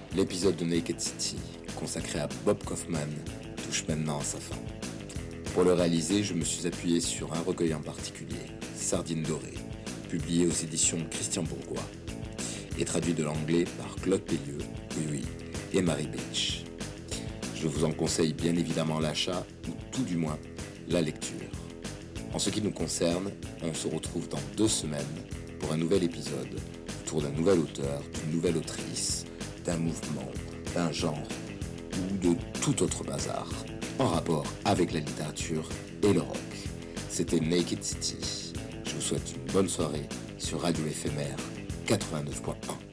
L'épisode de Naked City, consacré à Bob Kaufman, touche maintenant à sa fin. Pour le réaliser, je me suis appuyé sur un recueil en particulier, Sardine dorée, publié aux éditions Christian Bourgois, et traduit de l'anglais par Claude Pellieu, oui, et Marie Beach. Je vous en conseille bien évidemment l'achat, ou tout du moins la lecture. En ce qui nous concerne, on se retrouve dans 2 semaines pour un nouvel épisode autour d'un nouvel auteur, d'une nouvelle autrice, d'un mouvement, d'un genre ou de tout autre bazar en rapport avec la littérature et le rock. C'était Naked City. Je vous souhaite une bonne soirée sur Radio Éphémère 89.1.